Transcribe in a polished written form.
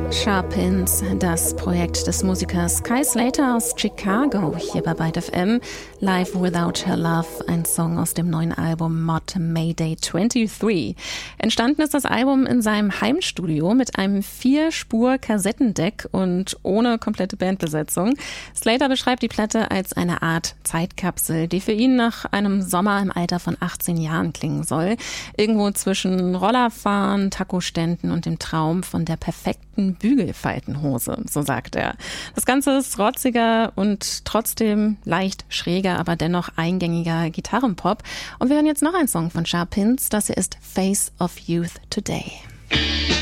Sharpins, das Projekt des Musikers Kai Slater aus Chicago, hier bei Byte FM. Live Without Her Love, ein Song aus dem neuen Album Mod Mayday 23. Entstanden ist das Album in seinem Heimstudio mit einem 4-Spur-Kassettendeck und ohne komplette Bandbesetzung. Slater beschreibt die Platte als eine Art Zeitkapsel, die für ihn nach einem Sommer im Alter von 18 Jahren klingen soll. Irgendwo zwischen Rollerfahren, Taco-Ständen und dem Traum von der perfekten Bügelfaltenhose, so sagt er. Das Ganze ist rotziger und trotzdem leicht schräger, aber dennoch eingängiger Gitarrenpop. Und wir hören jetzt noch einen Song von Sharpins. Das hier ist Face of Youth Today.